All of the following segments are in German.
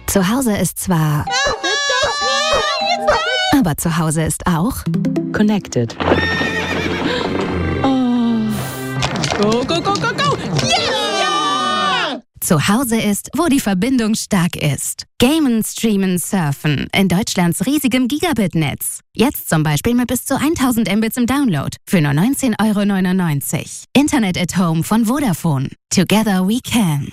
Zu Hause ist zwar... Aber zu Hause ist auch... Connected. Go, go, go, go, go! Yeah! Zu Hause ist, wo die Verbindung stark ist. Gamen, Streamen, Surfen in Deutschlands riesigem Gigabit-Netz. Jetzt zum Beispiel mit bis zu 1000 Mbits im Download für nur 19,99 €. Internet at Home von Vodafone. Together we can.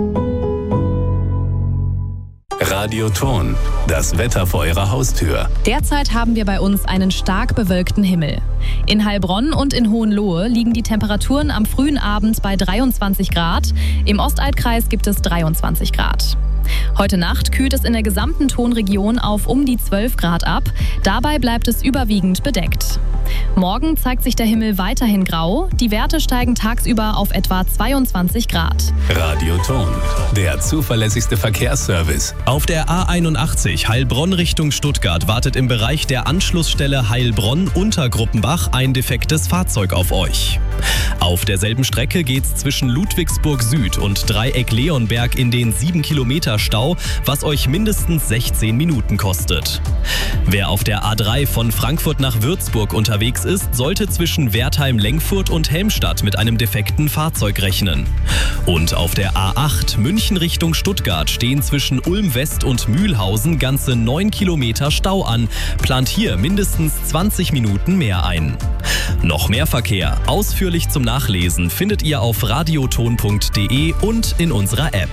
Radioton, das Wetter vor Ihrer Haustür. Derzeit haben wir bei uns einen stark bewölkten Himmel. In Heilbronn und in Hohenlohe liegen die Temperaturen am frühen Abend bei 23 Grad. Im Ostalbkreis gibt es 23 Grad. Heute Nacht kühlt es in der gesamten Tonregion auf um die 12 Grad ab. Dabei bleibt es überwiegend bedeckt. Morgen zeigt sich der Himmel weiterhin grau. Die Werte steigen tagsüber auf etwa 22 Grad. Radioton, der zuverlässigste Verkehrsservice. Auf der A81 Heilbronn Richtung Stuttgart wartet im Bereich der Anschlussstelle Heilbronn-Untergruppenbach ein defektes Fahrzeug auf euch. Auf derselben Strecke geht's zwischen Ludwigsburg Süd und Dreieck Leonberg in den 7 Kilometer Stau, was euch mindestens 16 Minuten kostet. Wer auf der A3 von Frankfurt nach Würzburg unterwegs ist, sollte zwischen Wertheim-Lengfurt und Helmstadt mit einem defekten Fahrzeug rechnen. Und auf der A8 München Richtung Stuttgart stehen zwischen Ulm West und Mühlhausen ganze 9 Kilometer Stau an. Plant hier mindestens 20 Minuten mehr ein. Noch mehr Verkehr, ausführlich zum Nachlesen, findet ihr auf radioton.de und in unserer App.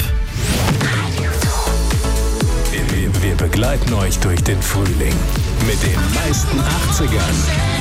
Wir begleiten euch durch den Frühling mit den meisten 80ern.